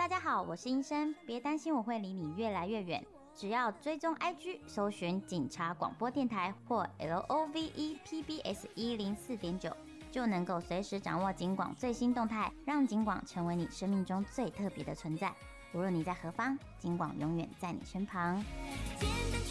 大家好，我是医生，别担心我会离你越来越远，只要追踪 IG 搜寻警察广播电台或 LOVEPBS104.9， 就能够随时掌握警广最新动态，让警广成为你生命中最特别的存在。无论你在何方，警广永远在你身旁。